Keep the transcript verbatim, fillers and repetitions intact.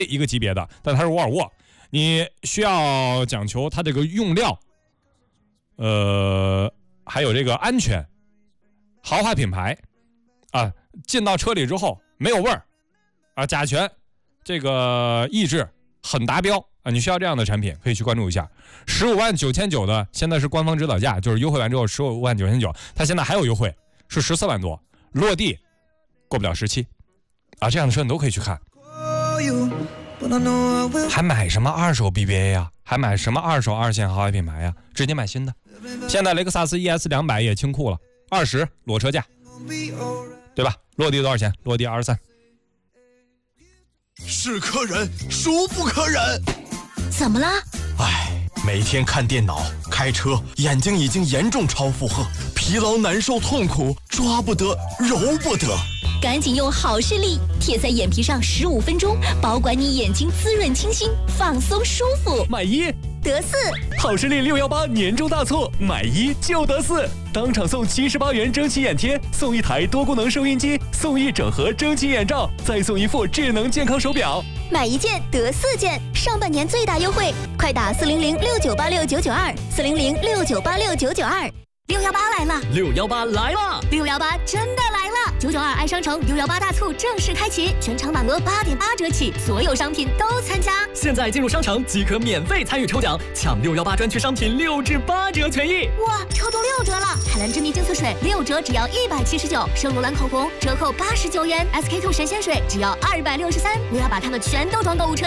一个级别的，但它是沃尔沃，你需要讲求它这个用料，呃，还有这个安全，豪华品牌啊，进到车里之后没有味儿啊，甲醛这个抑制很达标啊，你需要这样的产品可以去关注一下。十五万九千九的现在是官方指导价，就是优惠完之后十五万九千九，它现在还有优惠是十四万多，落地过不了十七啊，这样的车你都可以去看。还买什么二手 B B A 呀、啊？还买什么二手二线豪华品牌呀、啊？直接买新的。现在雷克萨斯 E S 两百也清库了，二十裸车价，对吧？落地多少钱？落地二十三。 是客人，孰不可忍？ 怎么了？ 唉，每天看电脑、开车，眼睛已经严重超负荷，疲劳、难受、痛苦，抓不得，揉不得。 赶紧用好视力贴在眼皮上十五分钟，保管你眼睛滋润清新，放松舒服。 买一得四， 好视力六一八年终大促，买一就得四，当场送七十八元蒸汽眼贴，送一台多功能收音机，送一整盒蒸汽眼罩，再送一副智能健康手表。 买一件得四件，上半年最大优惠，快打四零零六九八六九九二，四零零六九八六九九二。六幺八来了， 六幺八来了， 六幺八真的来了！九九二爱商城六幺八大促正式开启，全场满额八点八折起，所有商品都参加。 现在进入商城即可免费参与抽奖，抢六幺八专区商品六至八折权益。 哇，抽中六折了！海蓝之谜净色水六折只要一百七十九，圣罗兰口红折扣八十九元 ，S K two 神仙水只要二百六十三。我要把它们全都装购物车。